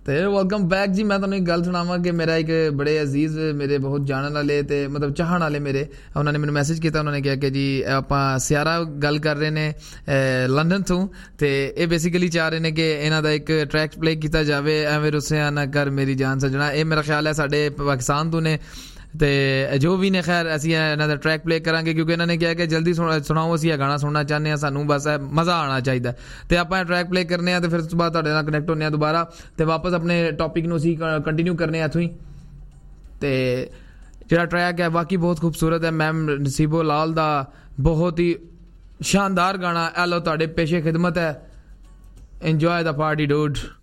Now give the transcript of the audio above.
ਤੇ welcome back ਜੀ। ਮੈਂ ਤੁਹਾਨੂੰ ਇੱਕ ਗੱਲ ਸੁਣਾਵਾਂ ਕਿ ਮੇਰਾ ਇੱਕ ਬੜੇ ਅਜ਼ੀਜ਼, ਮੇਰੇ ਬਹੁਤ ਜਾਣਨ ਵਾਲੇ ਤੇ ਮਤਲਬ ਚਾਹਣ ਵਾਲੇ ਮੇਰੇ, ਉਹਨਾਂ ਨੇ ਮੈਨੂੰ ਮੈਸੇਜ ਕੀਤਾ। ਉਹਨਾਂ ਨੇ ਕਿਹਾ ਕਿ ਜੀ ਆਪਾਂ ਸਿਆਰਾ ਗੱਲ ਕਰ ਰਹੇ ਨੇ ਲੰਡਨ ਤੋਂ, ਤੇ ਇਹ ਬੇਸਿਕਲੀ ਚਾਹ ਰਹੇ ਨੇ ਕਿ ਇਹਨਾਂ ਦਾ ਇੱਕ ਟਰੈਕ ਪਲੇ ਕੀਤਾ ਜਾਵੇ, ਐਵੇਂ ਰੁੱਸਿਆ ਨਾ ਕਰ ਮੇਰੀ ਜਾਨ ਸੱਜਣਾ। ਇਹ ਮੇਰਾ ਖਿਆਲ ਹੈ ਸਾਡੇ ਪਾਕਿਸਤਾਨ ਤੋਂ ਨੇ ਤੇ ਜੋ ਵੀ ਨੇ। ਖੈਰ ਅਸੀਂ ਇਹਨਾਂ ਦਾ ਟਰੈਕ ਪਲੇ ਕਰਾਂਗੇ ਕਿਉਂਕਿ ਇਹਨਾਂ ਨੇ ਕਿਹਾ ਕਿ ਜਲਦੀ ਸੁਣਾਓ, ਅਸੀਂ ਇਹ ਗਾਣਾ ਸੁਣਨਾ ਚਾਹੁੰਦੇ ਹਾਂ, ਸਾਨੂੰ ਬਸ ਮਜ਼ਾ ਆਉਣਾ ਚਾਹੀਦਾ। ਤੇ ਆਪਾਂ ਇਹ ਟਰੈਕ ਪਲੇ ਕਰਨੇ ਆ ਤੇ ਫਿਰ ਉਸ ਤੋਂ ਬਾਅਦ ਤੁਹਾਡੇ ਨਾਲ ਕਨੈਕਟ ਹੁੰਦੇ ਹਾਂ ਦੁਬਾਰਾ ਤੇ ਵਾਪਸ ਆਪਣੇ ਟੌਪਿਕ ਨੂੰ ਅਸੀਂ ਕੰਟੀਨਿਊ ਕਰਨੇ ਆ ਇੱਥੋਂ ਹੀ। ਤੇ ਜਿਹੜਾ ਟਰੈਕ ਹੈ ਬਾਕੀ ਬਹੁਤ ਖੂਬਸੂਰਤ ਹੈ, ਮੈਮ ਨਸੀਬੋ ਲਾਲ ਦਾ ਬਹੁਤ ਹੀ ਸ਼ਾਨਦਾਰ ਗਾਣਾ। ਇਹ ਲਓ ਤੁਹਾਡੇ ਪੇਸ਼ੇ ਖਿਦਮਤ ਹੈ, ਇੰਜੋਏ ਦਾ ਪਾਰਟੀ ਡੂਡ।